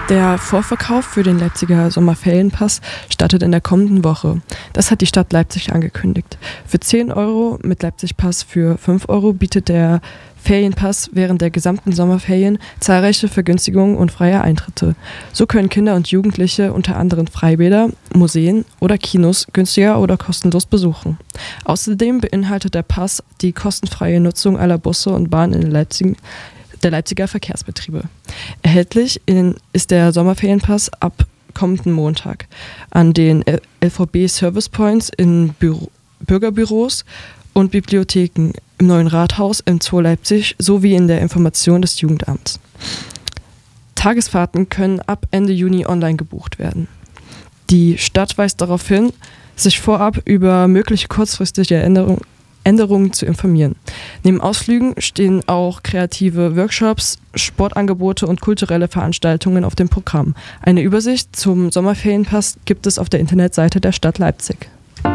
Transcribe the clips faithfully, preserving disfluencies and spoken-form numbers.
Der Vorverkauf für den Leipziger Sommerferienpass startet in der kommenden Woche. Das hat die Stadt Leipzig angekündigt. Für zehn Euro mit Leipzig-Pass für fünf Euro bietet der Ferienpass während der gesamten Sommerferien zahlreiche Vergünstigungen und freie Eintritte. So können Kinder und Jugendliche unter anderem Freibäder, Museen oder Kinos günstiger oder kostenlos besuchen. Außerdem beinhaltet der Pass die kostenfreie Nutzung aller Busse und Bahnen in Leipzig, der Leipziger Verkehrsbetriebe. Erhältlich in, ist der Sommerferienpass ab kommenden Montag an den L V B-Service Points in Büro, Bürgerbüros und Bibliotheken, im neuen Rathaus im Zoo Leipzig sowie in der Information des Jugendamts. Tagesfahrten können ab Ende Juni online gebucht werden. Die Stadt weist darauf hin, sich vorab über mögliche kurzfristige Änderungen Änderungen zu informieren. Neben Ausflügen stehen auch kreative Workshops, Sportangebote und kulturelle Veranstaltungen auf dem Programm. Eine Übersicht zum Sommerferienpass gibt es auf der Internetseite der Stadt Leipzig.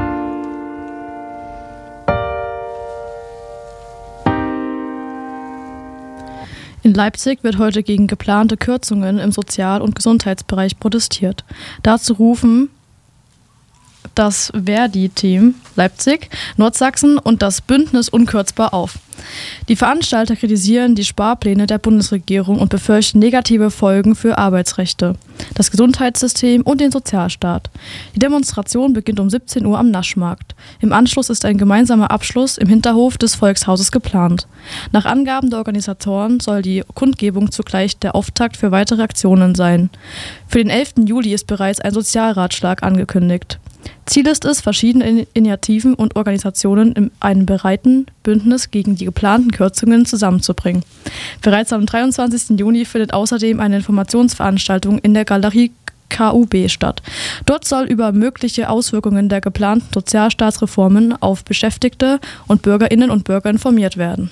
In Leipzig wird heute gegen geplante Kürzungen im Sozial- und Gesundheitsbereich protestiert. Dazu rufen das Verdi-Team Leipzig, Nordsachsen und das Bündnis Unkürzbar auf. Die Veranstalter kritisieren die Sparpläne der Bundesregierung und befürchten negative Folgen für Arbeitsrechte, das Gesundheitssystem und den Sozialstaat. Die Demonstration beginnt um siebzehn Uhr am Naschmarkt. Im Anschluss ist ein gemeinsamer Abschluss im Hinterhof des Volkshauses geplant. Nach Angaben der Organisatoren soll die Kundgebung zugleich der Auftakt für weitere Aktionen sein. Für den elften Juli ist bereits ein Sozialratschlag angekündigt. Ziel ist es, verschiedene Initiativen und Organisationen in einem breiten Bündnis gegen die geplanten Kürzungen zusammenzubringen. Bereits am dreiundzwanzigsten Juni findet außerdem eine Informationsveranstaltung in der Galerie K U B statt. Dort soll über mögliche Auswirkungen der geplanten Sozialstaatsreformen auf Beschäftigte und Bürgerinnen und Bürger informiert werden.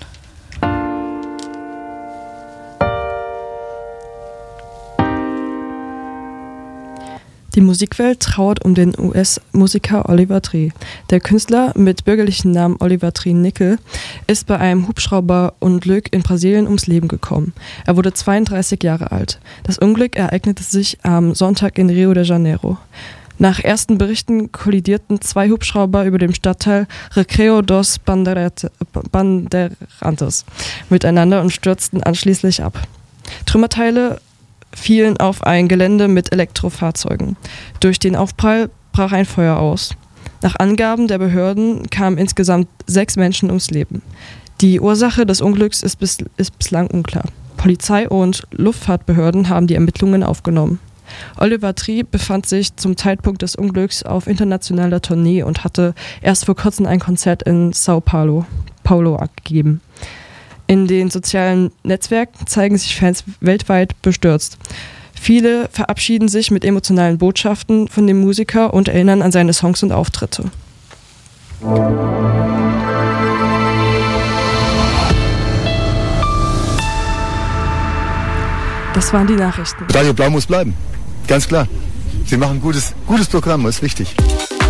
Die Musikwelt trauert um den U S-Musiker Oliver Tree. Der Künstler mit bürgerlichen Namen Oliver Tree Nickel ist bei einem Hubschrauberunglück in Brasilien ums Leben gekommen. Er wurde zweiunddreißig Jahre alt. Das Unglück ereignete sich am Sonntag in Rio de Janeiro. Nach ersten Berichten kollidierten zwei Hubschrauber über dem Stadtteil Recreio dos Bandeirantes miteinander und stürzten anschließend ab. Trümmerteile fielen auf ein Gelände mit Elektrofahrzeugen. Durch den Aufprall brach ein Feuer aus. Nach Angaben der Behörden kamen insgesamt sechs Menschen ums Leben. Die Ursache des Unglücks ist, bis, ist bislang unklar. Polizei und Luftfahrtbehörden haben die Ermittlungen aufgenommen. Oliver Tree befand sich zum Zeitpunkt des Unglücks auf internationaler Tournee und hatte erst vor kurzem ein Konzert in Sao Paulo, Paulo gegeben. In den sozialen Netzwerken zeigen sich Fans weltweit bestürzt. Viele verabschieden sich mit emotionalen Botschaften von dem Musiker und erinnern an seine Songs und Auftritte. Das waren die Nachrichten. Radio Blau muss bleiben, ganz klar. Sie machen ein gutes, gutes Programm, ist wichtig.